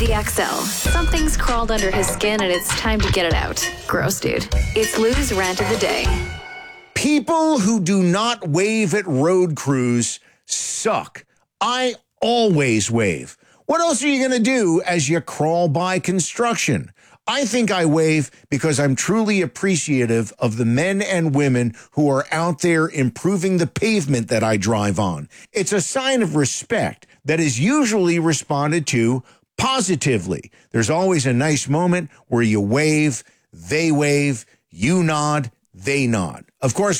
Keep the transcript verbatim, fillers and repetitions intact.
The X L. Something's crawled under his skin and it's time to get it out. Gross, dude. It's Lou's rant of the day. People who do not wave at road crews suck. I always wave. What else are you going to do as you crawl by construction? I think I wave because I'm truly appreciative of the men and women who are out there improving the pavement that I drive on. It's a sign of respect that is usually responded to positively. There's always a nice moment where you wave, they wave, you nod, they nod. Of course,